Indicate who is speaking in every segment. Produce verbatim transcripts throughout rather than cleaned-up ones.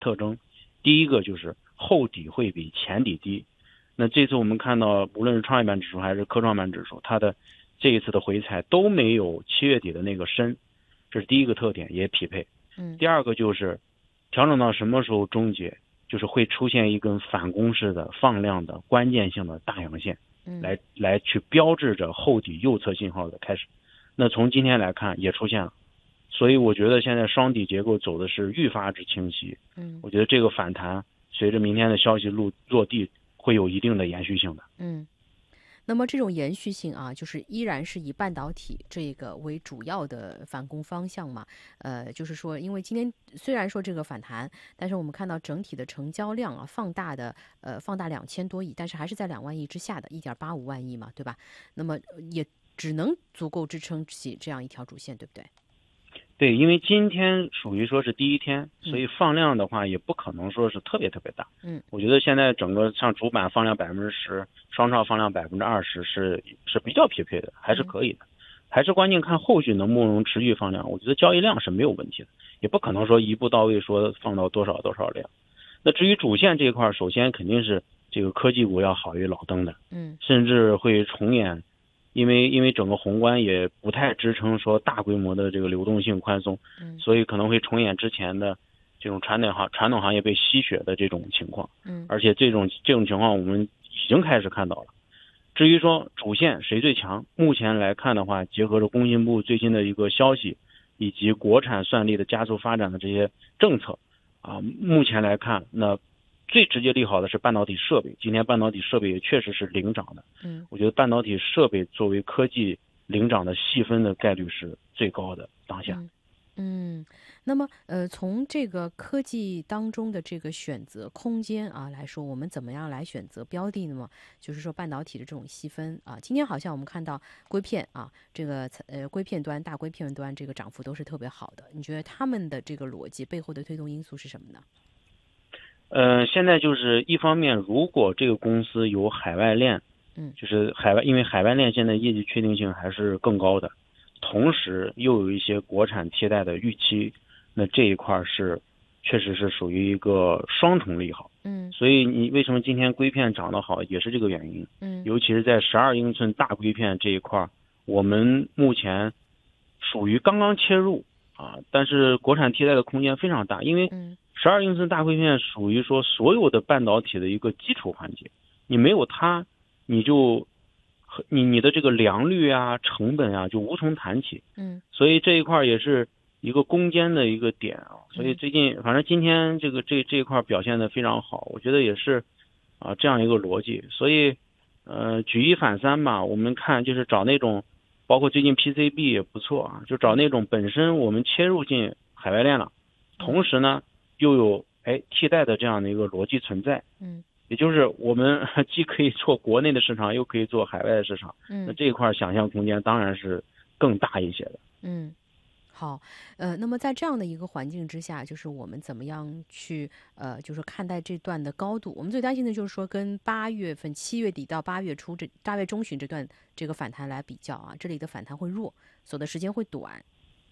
Speaker 1: 特征。第一个就是后底会比前底低。那这次我们看到，无论是创业板指数还是科创板指数，它的这一次的回踩都没有七月底的那个深，这是第一个特点，也匹配。
Speaker 2: 嗯，
Speaker 1: 第二个就是调整到什么时候终结，就是会出现一根反攻式的放量的关键性的大阳线，来来去标志着后底右侧信号的开始。那从今天来看也出现了，所以我觉得现在双底结构走的是愈发之清晰。
Speaker 2: 嗯，
Speaker 1: 我觉得这个反弹随着明天的消息落落地，会有一定的延续性的。
Speaker 2: 嗯，那么这种延续性啊，就是依然是以半导体这个为主要的反攻方向嘛？呃，就是说，因为今天虽然说这个反弹，但是我们看到整体的成交量啊放大的呃放大两千多亿，但是还是在两万亿之下的一点八五万亿嘛，对吧？那么也只能足够支撑起这样一条主线，对不对？
Speaker 1: 对，因为今天属于说是第一天，所以放量的话也不可能说是特别特别大。
Speaker 2: 嗯，
Speaker 1: 我觉得现在整个像主板放量百分之十，双创放量百分之二十是是比较匹配的，还是可以的。嗯、还是关键看后续能不能持续放量。我觉得交易量是没有问题的，也不可能说一步到位说放到多少多少量。那至于主线这一块，首先肯定是这个科技股要好于老登的，
Speaker 2: 嗯，
Speaker 1: 甚至会重演。因为因为整个宏观也不太支撑说大规模的这个流动性宽松，
Speaker 2: 嗯，
Speaker 1: 所以可能会重演之前的这种传统行传统行业被吸血的这种情况，
Speaker 2: 嗯，
Speaker 1: 而且这种这种情况我们已经开始看到了。至于说主线谁最强，目前来看的话，结合着工信部最新的一个消息，以及国产算力的加速发展的这些政策啊，目前来看，那最直接利好的是半导体设备，今天半导体设备也确实是领涨的。
Speaker 2: 嗯，
Speaker 1: 我觉得半导体设备作为科技领涨的细分的概率是最高的当下。
Speaker 2: 嗯，嗯，那么呃，从这个科技当中的这个选择空间啊来说，我们怎么样来选择标的呢？就是说半导体的这种细分啊，今天好像我们看到硅片啊，这个呃硅片端、大硅片端这个涨幅都是特别好的。你觉得他们的这个逻辑背后的推动因素是什么呢？
Speaker 1: 呃，现在就是一方面，如果这个公司有海外链，
Speaker 2: 嗯，
Speaker 1: 就是海外，因为海外链现在业绩确定性还是更高的，同时又有一些国产替代的预期，那这一块是确实是属于一个双重利好。
Speaker 2: 嗯，
Speaker 1: 所以你为什么今天硅片涨得好，也是这个原因。
Speaker 2: 嗯，
Speaker 1: 尤其是在十二英寸大硅片这一块，我们目前属于刚刚切入啊，但是国产替代的空间非常大，因为十二英寸大硅片属于说所有的半导体的一个基础环节，你没有它，你就你你的这个良率啊、成本啊就无从谈起。
Speaker 2: 嗯，
Speaker 1: 所以这一块也是一个攻坚的一个点啊。所以最近反正今天这个这这一块表现的非常好，我觉得也是啊这样一个逻辑。所以呃举一反三吧，我们看就是找那种，包括最近 P C B 也不错啊，就找那种本身我们切入进海外链了，同时呢又有哎替代的这样的一个逻辑存在。
Speaker 2: 嗯，
Speaker 1: 也就是我们既可以做国内的市场，又可以做海外的市场。
Speaker 2: 嗯，
Speaker 1: 那这一块想象空间当然是更大一些的。
Speaker 2: 嗯，好，呃，那么在这样的一个环境之下，就是我们怎么样去呃，就是看待这段的高度？我们最担心的就是说，跟八月份、七月底到八月初这八月中旬这段这个反弹来比较啊，这里的反弹会弱，走的时间会短。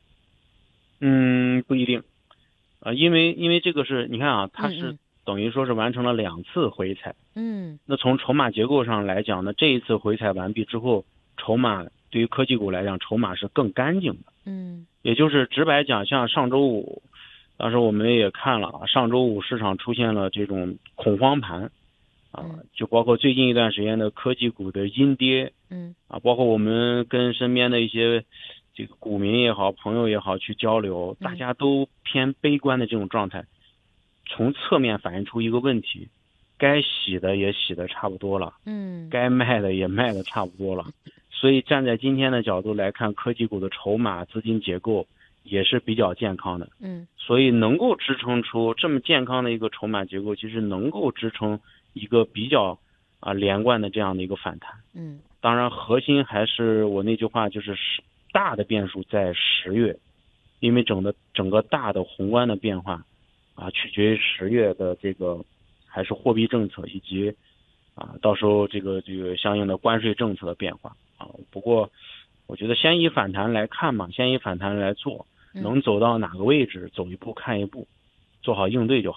Speaker 1: 嗯，不一定。呃，因为因为这个是你看啊，它是
Speaker 2: 嗯
Speaker 1: 等于说是完成了两次回踩。
Speaker 2: 嗯，
Speaker 1: 那从筹码结构上来讲呢，这一次回踩完毕之后，筹码对于科技股来讲，筹码是更干净的。
Speaker 2: 嗯，
Speaker 1: 也就是直白讲，像上周五，当时我们也看了啊，上周五市场出现了这种恐慌盘，啊，就包括最近一段时间的科技股的阴跌，
Speaker 2: 嗯，
Speaker 1: 啊，包括我们跟身边的一些这个股民也好，朋友也好去交流，大家都偏悲观的这种状态，从侧面反映出一个问题，该洗的也洗的差不多了，
Speaker 2: 嗯，
Speaker 1: 该卖的也卖的差不多了。所以站在今天的角度来看，科技股的筹码资金结构也是比较健康的。
Speaker 2: 嗯，
Speaker 1: 所以能够支撑出这么健康的一个筹码结构，其实能够支撑一个比较啊连贯的这样的一个反弹。
Speaker 2: 嗯，
Speaker 1: 当然核心还是我那句话，就是大的变数在十月，因为整个整个大的宏观的变化啊，取决于十月的这个还是货币政策以及啊到时候这个这个相应的关税政策的变化啊。不过我觉得先以反弹来看嘛，先以反弹来做，能走到哪个位置走一步看一步，做好应对就好。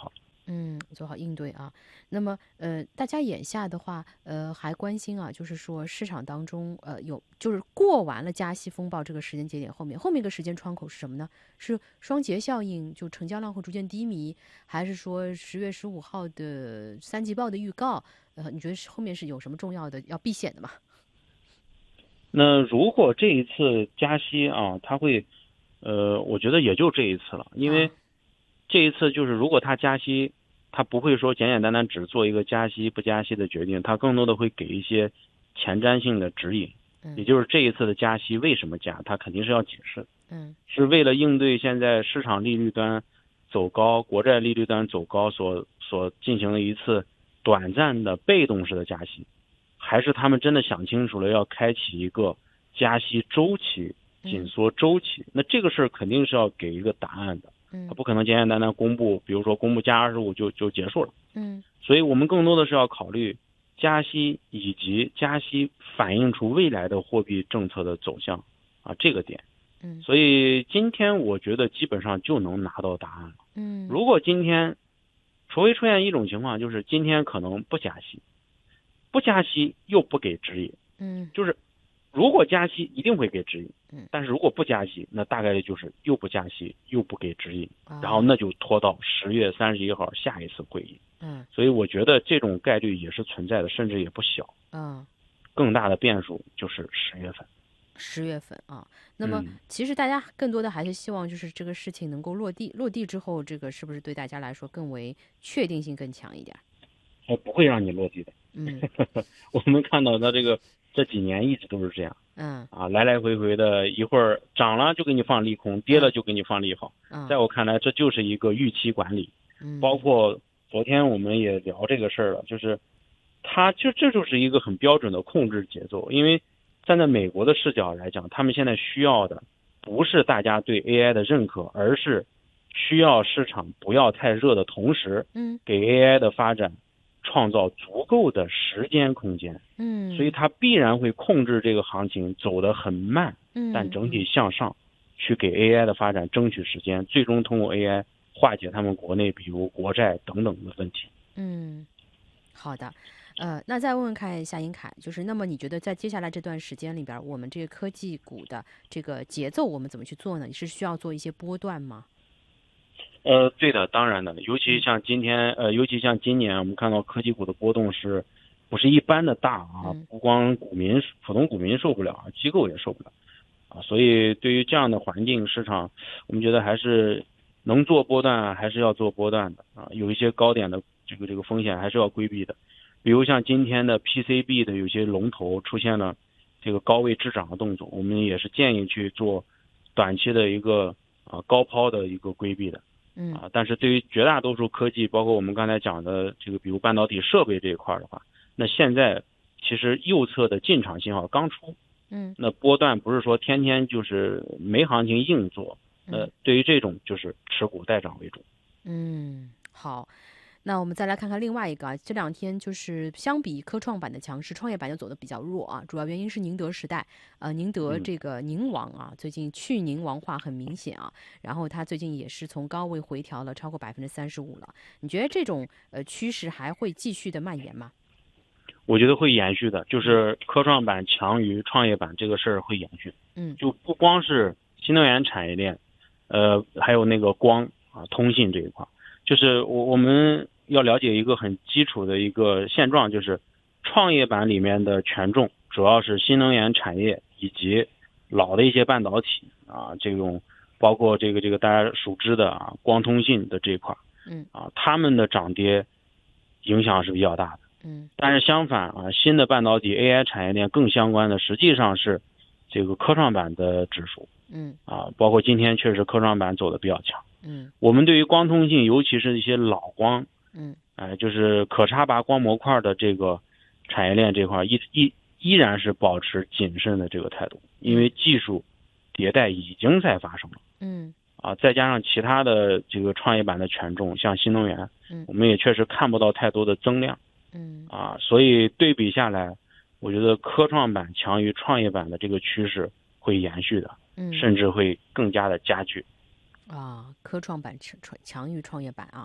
Speaker 2: 嗯，做好应对啊。那么，呃，大家眼下的话，呃，还关心啊，就是说市场当中，呃，有就是过完了加息风暴这个时间节点后面，后面一个时间窗口是什么呢？是双节效应，就成交量会逐渐低迷，还是说十月十五号的三季报的预告？呃，你觉得是后面是有什么重要的要避险的吗？
Speaker 1: 那如果这一次加息啊，它会，呃，我觉得也就这一次了，因为
Speaker 2: 啊，
Speaker 1: 这一次就是如果它加息，它不会说简简单单只做一个加息不加息的决定，它更多的会给一些前瞻性的指引，也
Speaker 2: 嗯
Speaker 1: 就是这一次的加息为什么加，它肯定是要解释，
Speaker 2: 嗯
Speaker 1: 是为了应对现在市场利率端走高、国债利率端走高所所进行了一次短暂的被动式的加息。还是他们真的想清楚了，要开启一个加息周期、紧
Speaker 2: 嗯
Speaker 1: 缩周期？那这个事儿肯定是要给一个答案的，他
Speaker 2: 嗯
Speaker 1: 不可能简简单单公布，比如说公布加二十五就就结束了。
Speaker 2: 嗯
Speaker 1: 所以我们更多的是要考虑加息以及加息反映出未来的货币政策的走向啊这个点。
Speaker 2: 嗯
Speaker 1: 所以今天我觉得基本上就能拿到答案了。
Speaker 2: 嗯
Speaker 1: 如果今天，除非出现一种情况，就是今天可能不加息。不加息又不给指引，
Speaker 2: 嗯
Speaker 1: 就是如果加息一定会给指引，
Speaker 2: 嗯
Speaker 1: 但是如果不加息，那大概率就是又不加息又不给指引，然后
Speaker 2: 啊
Speaker 1: 那就拖到十月三十一号下一次会议。
Speaker 2: 嗯
Speaker 1: 所以我觉得这种概率也是存在的，甚至也不小。
Speaker 2: 嗯。
Speaker 1: 更大的变数就是十月份。
Speaker 2: 十月份啊，那么
Speaker 1: 嗯，
Speaker 2: 其实大家更多的还是希望就是这个事情能够落地，落地之后，这个是不是对大家来说更为确定性更强一点？
Speaker 1: 还不会让你落地的。
Speaker 2: 嗯
Speaker 1: 我们看到的这个这几年一直都是这样
Speaker 2: 嗯
Speaker 1: 啊，来来回回的，一会儿涨了就给你放利空，跌了就给你放利好。
Speaker 2: 嗯
Speaker 1: 在我看来，这就是一个预期管理。
Speaker 2: 嗯
Speaker 1: 包括昨天我们也聊这个事儿了，就是它就这就是一个很标准的控制节奏。因为站在美国的视角来讲，他们现在需要的不是大家对 A I 的认可，而是需要市场不要太热的同时，
Speaker 2: 嗯
Speaker 1: 给 A I 的发展创造足够的时间空间。
Speaker 2: 嗯，
Speaker 1: 所以它必然会控制这个行情走得很慢，
Speaker 2: 嗯
Speaker 1: 但整体向上，去给 A I 的发展争取时间，最终通过 A I 化解他们国内比如国债等等的问题。
Speaker 2: 嗯，好的。呃，那再问问看夏英凯，就是那么你觉得在接下来这段时间里边儿，我们这个科技股的这个节奏我们怎么去做呢？你是需要做一些波段吗？
Speaker 1: 呃，对的，当然的，尤其像今天，呃，尤其像今年，我们看到科技股的波动是，不是一般的大啊？
Speaker 2: 嗯
Speaker 1: 不光股民、普通股民受不了，机构也受不了啊。所以对于这样的环境市场，我们觉得还是能做波段，还是要做波段的啊。有一些高点的这个这个风险还是要规避的，比如像今天的 P C B 的有些龙头出现了这个高位滞涨的动作，我们也是建议去做短期的一个啊高抛的一个规避的。
Speaker 2: 嗯
Speaker 1: 啊，但是对于绝大多数科技，包括我们刚才讲的这个，比如半导体设备这一块的话，那现在其实右侧的进场信号刚出，
Speaker 2: 嗯
Speaker 1: 那波段不是说天天就是没行情硬做，呃，对于这种就是持股待涨为主。
Speaker 2: 嗯，好。那我们再来看看另外一个啊，这两天就是相比科创板的强势，创业板就走的比较弱啊。主要原因是宁德时代，呃，宁德这个宁王啊，最近去宁王化很明显啊。然后它最近也是从高位回调了超过百分之三十五了。你觉得这种呃趋势还会继续的蔓延吗？
Speaker 1: 我觉得会延续的，就是科创板强于创业板这个事儿会延续。
Speaker 2: 嗯，
Speaker 1: 就不光是新能源产业链，呃，还有那个光啊、通信这一块，就是我我们要了解一个很基础的一个现状，就是创业板里面的权重主要是新能源产业以及老的一些半导体啊，这种包括这个这个大家熟知的啊光通信的这一块，
Speaker 2: 嗯
Speaker 1: 啊，他们的涨跌影响是比较大的。
Speaker 2: 嗯
Speaker 1: 但是相反啊，新的半导体 A I 产业链更相关的实际上是这个科创板的指数
Speaker 2: 嗯
Speaker 1: 啊，包括今天确实科创板走的比较强。
Speaker 2: 嗯
Speaker 1: 我们对于光通信，尤其是一些老光，
Speaker 2: 嗯
Speaker 1: 呃，就是可插拔光模块的这个产业链这块，依依依然是保持谨慎的这个态度，因为技术迭代已经在发生了
Speaker 2: 嗯
Speaker 1: 啊，再加上其他的这个创业板的权重，像新能源
Speaker 2: 嗯，
Speaker 1: 我们也确实看不到太多的增量。
Speaker 2: 嗯
Speaker 1: 啊，所以对比下来，我觉得科创板强于创业板的这个趋势会延续的，
Speaker 2: 嗯，
Speaker 1: 甚至会更加的加剧。
Speaker 2: 啊，科创板强强强于创业板啊，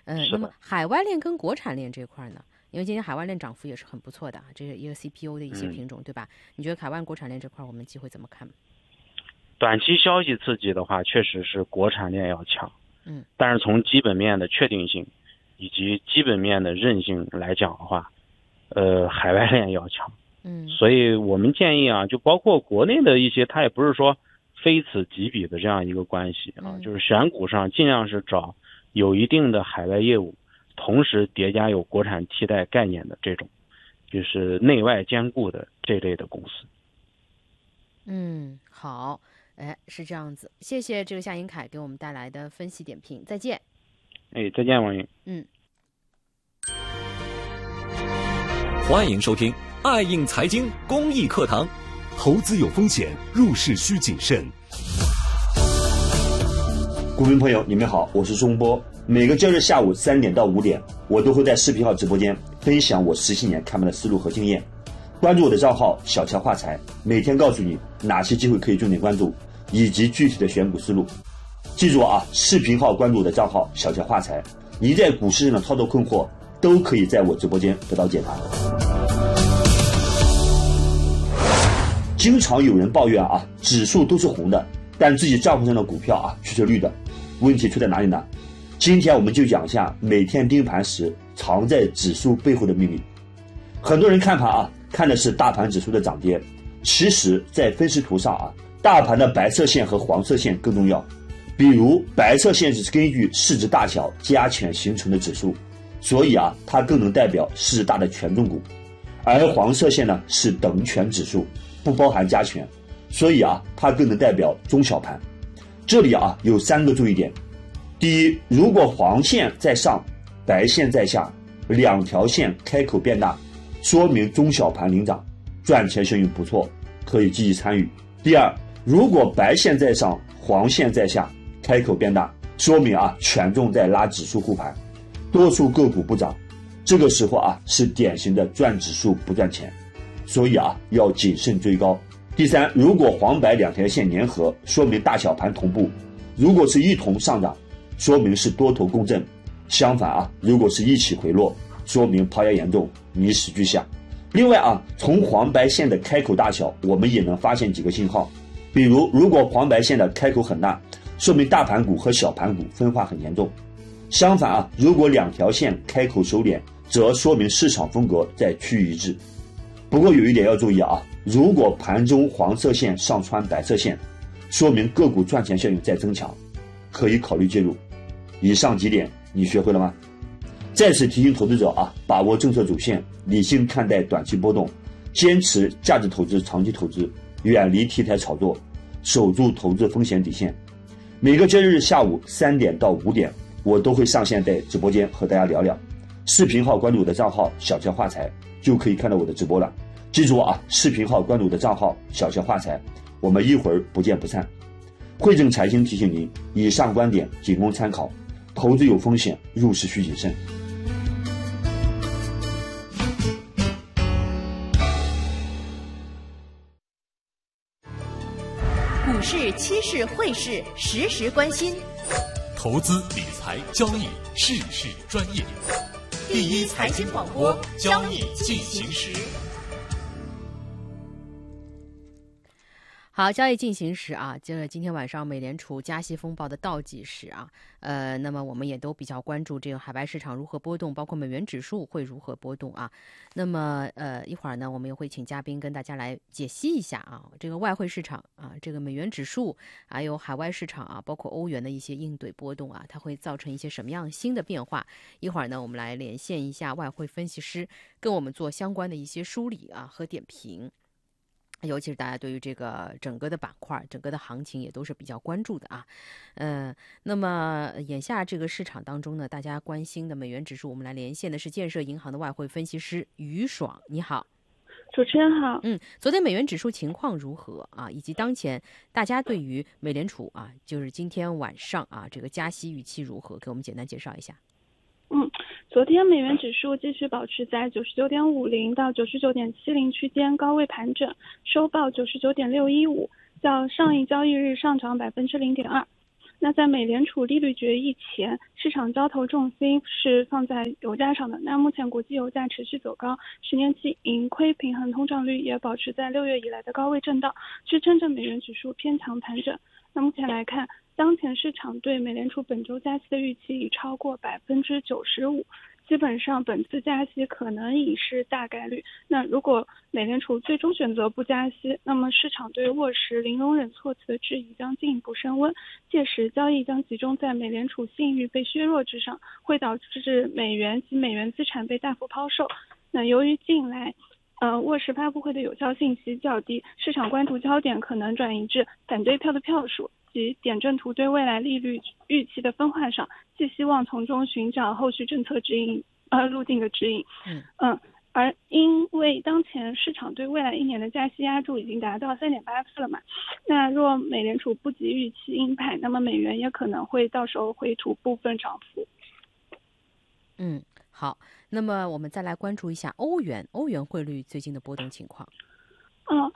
Speaker 2: 呃，那么海外链跟国产链这块呢？因为今天海外链涨幅也是很不错的，这是一个 C P U 的一些品种，嗯、对吧？你觉得海外国产链这块我们机会怎么看？
Speaker 1: 短期消息刺激的话，确实是国产链要强，
Speaker 2: 嗯，
Speaker 1: 但是从基本面的确定性以及基本面的韧性来讲的话，呃，海外链要强，
Speaker 2: 嗯，
Speaker 1: 所以我们建议啊，就包括国内的一些，它也不是说非此即彼的这样一个关系啊，
Speaker 2: 嗯、
Speaker 1: 就是选股上尽量是找有一定的海外业务，同时叠加有国产替代概念的这种，就是内外兼顾的这类的公司。
Speaker 2: 嗯，好。哎，是这样子，谢谢这个夏银凯给我们带来的分析点评，再见。
Speaker 1: 哎，再见，王莹。
Speaker 2: 嗯，
Speaker 3: 欢迎收听爱映财经公益课堂。
Speaker 4: 投资有风险，入市需谨慎。
Speaker 5: 股民朋友，你们好，我是钟波。每个交易日下午三点到五点，我都会在视频号直播间分享我十七年看盘的思路和经验。关注我的账号小乔话财，每天告诉你哪些机会可以重点关注，以及具体的选股思路。记住啊，视频号关注我的账号小乔话财，你在股市上的操作困惑都可以在我直播间得到解答。经常有人抱怨啊，指数都是红的，但自己账户上的股票啊却是绿的，问题出在哪里呢？今天我们就讲一下每天盯盘时藏在指数背后的秘密。很多人看盘啊，看的是大盘指数的涨跌，其实在分时图上啊，大盘的白色线和黄色线更重要。比如白色线是根据市值大小加权形成的指数，所以啊，它更能代表市值大的权重股。而黄色线呢是等权指数，不包含加权，所以啊，它更能代表中小盘。这里啊有三个注意点。第一，如果黄线在上，白线在下，两条线开口变大，说明中小盘领涨，赚钱效应不错，可以积极参与。第二，如果白线在上，黄线在下，开口变大，说明啊权重在拉指数护盘，多数个股不涨，这个时候啊是典型的赚指数不赚钱，所以啊要谨慎追高。第三，如果黄白两条线粘合，说明大小盘同步，如果是一同上涨，说明是多头共振。相反啊，如果是一起回落，说明抛压严重，迷失居下。另外啊，从黄白线的开口大小，我们也能发现几个信号。比如，如果黄白线的开口很大，说明大盘股和小盘股分化很严重。相反啊，如果两条线开口收敛，则说明市场风格在趋于一致。不过有一点要注意啊，如果盘中黄色线上穿白色线，说明个股赚钱效应在增强，可以考虑介入。以上几点你学会了吗？再次提醒投资者啊，把握政策主线，理性看待短期波动，坚持价值投资、长期投资，远离题材炒作，守住投资风险底线。每个交易日下午三点到五点，我都会上线在直播间和大家聊聊。视频号关注我的账号小乔话财，就可以看到我的直播了。记住啊，视频号关注我的账号小乔话财，我们一会儿不见不散。汇正财经提醒您，以上观点仅供参考，投资有风险，入市需谨慎。
Speaker 6: 股市、期市、汇市，时时关心。
Speaker 4: 投资理财交易，事事专业。
Speaker 6: 第一财经广播，交易进行时。
Speaker 2: 好，交易进行时啊，这今天晚上美联储加息风暴的倒计时啊，呃，那么我们也都比较关注这个海外市场如何波动，包括美元指数会如何波动啊。那么呃，一会儿呢，我们也会请嘉宾跟大家来解析一下啊，这个外汇市场啊，这个美元指数，还有海外市场啊，包括欧元的一些应对波动啊，它会造成一些什么样新的变化？一会儿呢，我们来连线一下外汇分析师，跟我们做相关的一些梳理啊和点评。尤其是大家对于这个整个的板块、整个的行情也都是比较关注的啊，呃，那么眼下这个市场当中呢，大家关心的美元指数，我们来连线的是建设银行的外汇分析师于爽，你好，
Speaker 7: 主持人好。
Speaker 2: 嗯，昨天美元指数情况如何啊？以及当前大家对于美联储啊，就是今天晚上啊这个加息预期如何？给我们简单介绍一下。
Speaker 7: 嗯，昨天美元指数继续保持在九十九点五零到九十九点七零区间高位盘整，收报九十九点六一五，较上一交易日上涨百分之零点二。 那在美联储利率决议前，市场交投重心是放在油价上的。那目前国际油价持续走高，十年期盈亏平衡通胀率也保持在六月以来的高位震荡，支撑着美元指数偏强盘整。那目前来看，当前市场对美联储本周加息的预期已超过百分之九十五。基本上本次加息可能已是大概率。那如果美联储最终选择不加息，那么市场对沃什零容忍措辞的质疑将进一步升温，届时交易将集中在美联储信誉被削弱之上，会导致美元及美元资产被大幅抛售。那由于近来呃，沃什发布会的有效信息较低，市场关注焦点可能转移至反对票的票数及点阵图对未来利率预期的分化上，寄希望从中寻找后续政策指引呃路径的指引。
Speaker 2: 嗯
Speaker 7: 嗯，而因为当前市场对未来一年的加息压注已经达到 三点八 次了嘛，那若美联储不及预期鹰派，那么美元也可能会到时候回吐部分涨幅。
Speaker 2: 嗯，好，那么我们再来关注一下欧元，欧元汇率最近的波动情况。
Speaker 7: 嗯，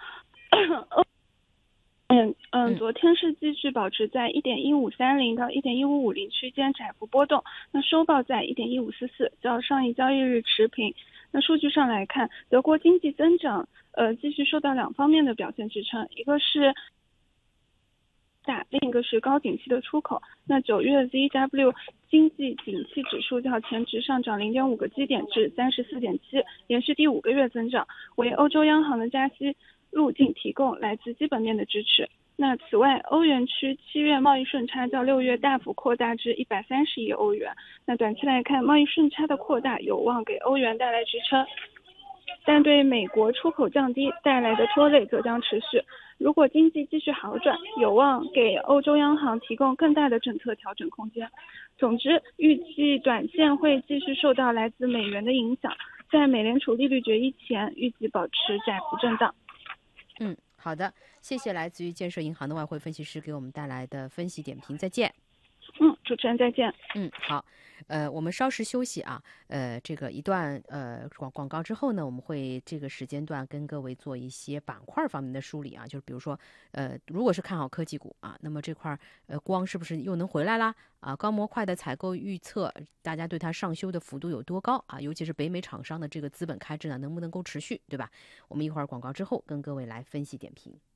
Speaker 7: 嗯嗯，昨天是继续保持在 一点一五三零 到 一点一五五零 区间窄幅波动，那收报在 一点一五四四， 较上一交易日持平。那数据上来看，德国经济增长呃继续受到两方面的表现支撑，一个是大，另一个是高景气的出口。那九月 Z W 经济景气指数较前值上涨 零点五 个基点至 三十四点七， 连续第五个月增长，为欧洲央行的加息路径提供来自基本面的支持。那此外，欧元区七月贸易顺差较六月大幅扩大至一百三十亿欧元。那短期来看，贸易顺差的扩大有望给欧元带来支撑，但对美国出口降低带来的拖累则将持续。如果经济继续好转，有望给欧洲央行提供更大的政策调整空间。总之，预计短线会继续受到来自美元的影响，在美联储利率决议前，预计保持窄幅震荡。
Speaker 2: 嗯，好的，谢谢来自于建设银行的外汇分析师给我们带来的分析点评，再见。
Speaker 7: 嗯，主持人再见。
Speaker 2: 嗯，好，呃，我们稍事休息啊，呃，这个一段呃广广告之后呢，我们会这个时间段跟各位做一些板块方面的梳理啊，就是比如说，呃，如果是看好科技股啊，那么这块呃光是不是又能回来啦？啊，高模块的采购预测，大家对它上修的幅度有多高啊？尤其是北美厂商的这个资本开支呢，能不能够持续，对吧？我们一会儿广告之后跟各位来分析点评。